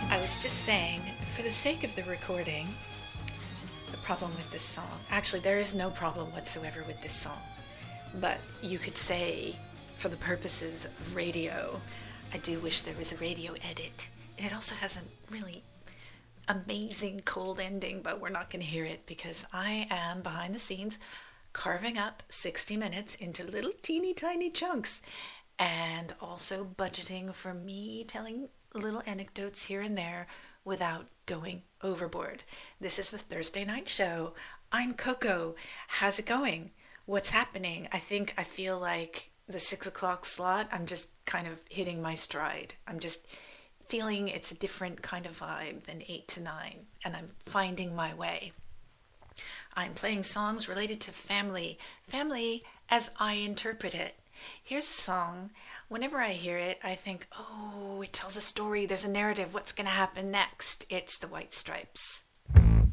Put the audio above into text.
I was just saying, for the sake of the recording, the problem with this song. Actually, there is no problem whatsoever with this song. But you could say, for the purposes of radio, I do wish there was a radio edit. And it also has a really amazing cold ending, but we're not going to hear it because I am behind the scenes carving up 60 minutes into little teeny tiny chunks and also budgeting for me telling little anecdotes here and there without going overboard. This is the Thursday night show. I'm Coco. How's it going? What's happening? I feel like the 6 o'clock slot, I'm just kind of hitting my stride. I'm just feeling it's a different kind of vibe than 8 to 9, and I'm finding my way. I'm playing songs related to family as I interpret it. Here's a song. Whenever I hear it, I think, oh, it tells a story. There's a narrative. What's going to happen next? It's the White Stripes.